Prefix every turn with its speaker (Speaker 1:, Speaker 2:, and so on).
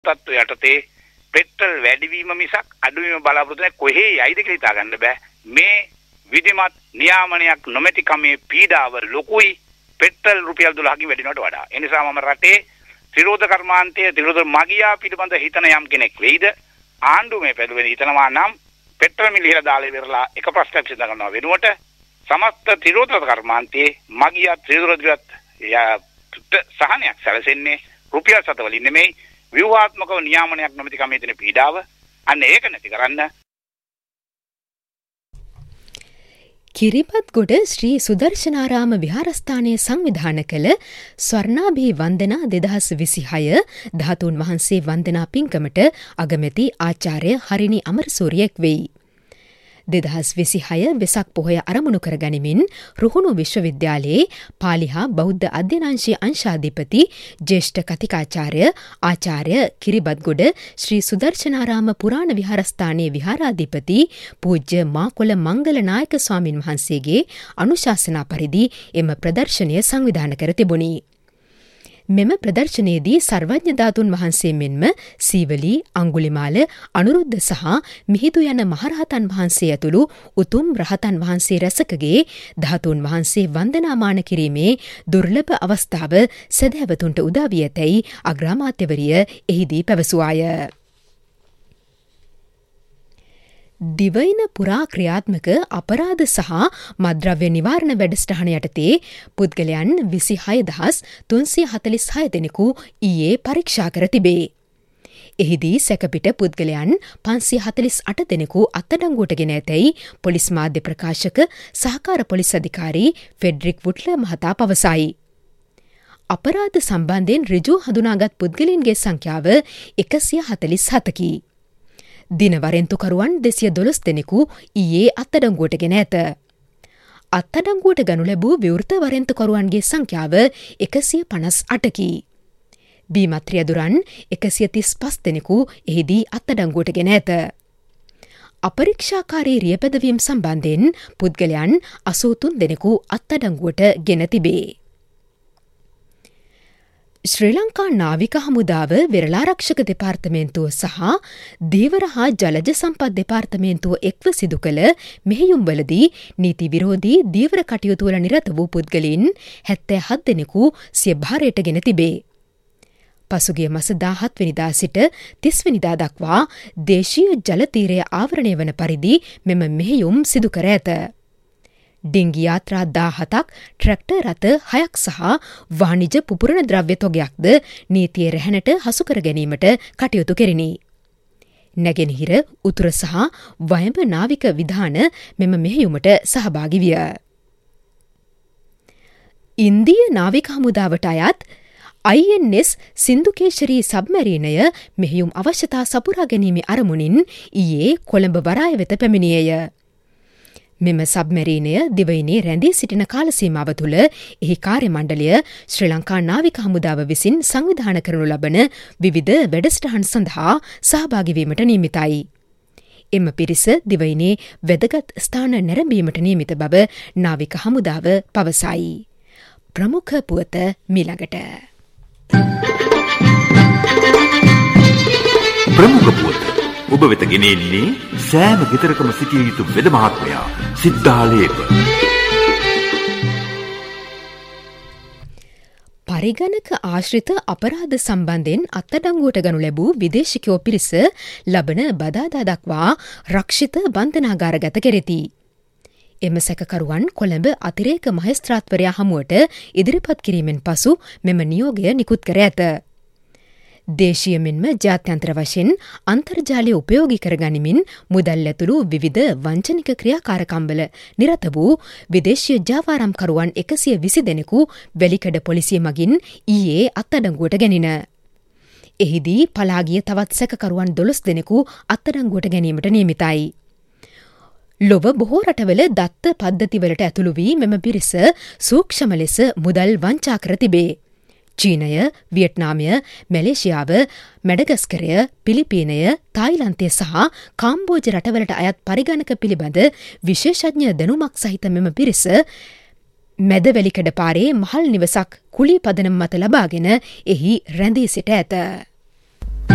Speaker 1: තත්ත්වය යටතේ පෙට්‍රල් වැඩිවීම මිසක් අඩුවීම බලාපොරොත්තු නැහැ. කොහේ යයිද කියලා හිතා ගන්න බෑ. මේ විධිමත් නියාමනයක් නොමැති කමේ පීඩාව ලොකුයි පෙට්‍රල් රුපියල් 12කින් වැඩිනවට වඩා. ඒ නිසා මම රටේ ත්‍රිරෝධ කර්මාන්තයේ ත්‍රිරෝධ මගියා පිළිබඳ හිතන යම් කෙනෙක් වෙයිද ආණ්ඩුව මේ පැදුවෙන් හිතනවා නම් පෙට්‍රල් මිල ඉහළ දාලා ඉවරලා එක ප්‍රශ්නයක් සිදු කරනවා වෙනුවට සමස්ත ත්‍රිරෝධ කර්මාන්තයේ මගියා ත්‍රිරෝධගත සහනයක් සැලසෙන්නේ රුපියල් 7 වලින් නෙමෙයි ව්‍යුහාත්මකව නියාමනයක් නොමැති කමේ තියෙන පීඩාව අන්න ඒක නැති කරන්න.
Speaker 2: කිරිබත්ගොඩ ශ්‍රී සුදර්ශනාරාම විහාරස්ථානය සංවිධාන කළ ස්වර්ණාභී වන්දනා 2026 ධාතුන් වහන්සේ වන්දනා පින්කමට අගමැති ආචාර්ය හරිනි අමරසූරියෙක් වෙයි. 2026 වෙසක් පොහොය අරමුණු කර ගනිමින් රුහුණු විශ්වවිද්‍යාලයේ පාලි හා බෞද්ධ අධ්‍යනාංශයේ අංශාධිපති ජ්‍යෙෂ්ඨ කතිකාචාර්ය ආචාර්ය කිරිබත්ගොඩ ශ්‍රී සුදර්ශනාරාම පුරාණ විහාරස්ථානයේ විහාරාධිපති පූජ්‍ය මාකොළ මංගල නායක ස්වාමින් වහන්සේගේ අනුශාසනා පරිදි එම ප්‍රදර්ශනය සංවිධානය කර තිබුණි. මෙම ප්‍රදර්ශනයේදී සර්වඥ ධාතුන් වහන්සේ මෙන්ම සීවලී, අඟුලිමාල, අනුරුද්ධ සහ මිහිඳු යන මහරහතන් වහන්සේ ඇතුළු උතුම් රහතන් වහන්සේ රැසකගේ ධාතුන් වහන්සේ වන්දනාමාන කිරීමේ දුර්ලභ අවස්ථාව සදහැවතුන්ට උදා වී ඇතැයි අග්‍රාමාත්‍යවරිය එහිදී පැවසුවාය. දිවයින පුරා ක්‍රියාත්මක අපරාධ සහ මද්‍රව්‍ය නිවාරණ වැඩසටහන යටතේ පුද්ගලයන් 26346 දෙනෙකු ඊයේ පරීක්ෂා කර තිබේ. එහිදී සැකපිට පුද්ගලයන් 548 දෙනෙකු අත්අඩංගුවට ඇතැයි පොලිස් මාධ්‍ය ප්‍රකාශක සහකාර පොලිස් අධිකාරී ෆෙඩරික් වුට්ලර් මහතා පවසයි. අපරාධ සම්බන්ධයෙන් ඍජු හඳුනාගත් පුද්ගලයන්ගේ සංඛ්‍යාව 147කි. දිනවරෙන්තුකරුවන් 212 දෙනෙකු ඊයේ අත්අඩංගුවට ගෙන ඇත. අත්අඩංගුවට ගනු ලැබූ විවෘත වරෙන්තුකරුවන්ගේ සංඛ්‍යාව 158කි. බීමත් රියදුරන් 135 දෙනෙකු එහිදී අත්අඩංගුවට ගෙන ඇත. අපරීක්ෂාකාරී රියපැදවීම් සම්බන්ධයෙන් පුද්ගලයන් 83 දෙනෙකු අත්අඩංගුවට ගෙන තිබේ. ශ්‍රී ලංකා නාවික හමුදාව වෙරළාරක්ෂක දෙපාර්තමේන්තුව සහ ධීවර හා ජලජ සම්පත් දෙපාර්තමේන්තුව එක්ව සිදු කළ මෙහෙයුම්වලදී නීති විරෝධී ධීවර කටයුතුවල නිරත වූ පුද්ගලයින් 77 දෙනෙකු සිය භාරයට ගෙන තිබේ. පසුගිය මස 17 වෙනිදා සිට 30 වෙනිදා දක්වා දේශීය ජල තීරය ආවරණය වන පරිදි මෙම මෙහෙයුම් සිදු කර ඇත. ඩිංගි යාත්‍රා 17ක්, ට්‍රැක්ටර් රථ 6ක් සහ වාණිජ පුපුරන ද්‍රව්‍ය තොගයක්ද නීතිය රැහැනට හසු කර ගැනීමට කටයුතු කෙරිණි. නැගෙනහිර, උතුර සහ වයඹ නාවික විධාන මෙම මෙහෙයුමට සහභාගී විය. ඉන්දීය නාවික හමුදාවට අයත් INS සින්දුකේශරී සබ්මැරීනය මෙහෙයුම් අවශ්‍යතා සපුරා ගැනීමේ අරමුණින් ඊයේ කොළඹ වරාය වෙත පැමිණියේය. මෙම සබ්මැරීනය දිවයිනේ රැඳී සිටින කාල සීමාව තුළ එහි කාර්ය මණ්ඩලය ශ්‍රී ලංකා නාවික හමුදාව විසින් සංවිධානය කරනු ලබන විවිධ වැඩසටහන් සඳහා සහභාගී වීමට නියමිතයි. එම පිරිස දිවයිනේ වැදගත් ස්ථාන නැරඹීමට නියමිත බව නාවික හමුදාව පවසයි. ප්‍රමුඛ පුවත මීළඟට.
Speaker 3: ප්‍රමුඛ පුවත ඔබ වෙත ගෙනෙන්නේ සෑම ගෙදරකම සිටිය යුතු වෙද මහත්මයා සිද්ධාලේප.
Speaker 2: පරිගණක ආශ්‍රිත අපරාධ සම්බන්ධයෙන් අත්අඩංගුවට ගනු ලැබූ විදේශිකයෝ පිරිස ලබන බදාදා දක්වා රක්ෂිත බන්ධනාගාරගත කෙරෙති. එම සැකකරුවන් කොළඹ අතිරේක මහේස්ත්‍රාත්වරයා හමුවට ඉදිරිපත් කිරීමෙන් පසු මෙම නියෝගය නිකුත් කර ඇත. දේශීය මෙන්ම ජාත්‍යන්තර වශයෙන් අන්තර්ජාලය උපයෝගී කරගනිමින් මුදල් ඇතුළු විවිධ වංචනික ක්‍රියාකාරකම්වල නිරත වූ විදේශීය ජාවාරම්කරුවන් 120 දෙනෙකු වැලිකඩ පොලිසිය මගින් ඊයේ අත්අඩංගුවට ගැනින. එහිදී පලාගිය තවත් සැකකරුවන් 12 දෙනෙකු අත්අඩංගුවට ගැනීමට නියමිතයි. ලොව බොහෝ රටවල දත්ත පද්ධතිවලට ඇතුළු වී මෙම පිරිස සූක්ෂම ලෙස මුදල් වංචා කර තිබේ. චීනය, වියට්නාමය, මැලේසියාව, මැඩගස්කරය, පිලිපීනය, තායිලන්තය සහ කාම්බෝජ රටවලට අයත් පරිගණක පිළිබඳ විශේෂඥ දැනුමක් සහිත මෙම පිරිස මැදවැලිකඩ පාරේ මහල් නිවසක් කුලී පදනම් මත ලබාගෙන එහි රැඳී සිට ඇත.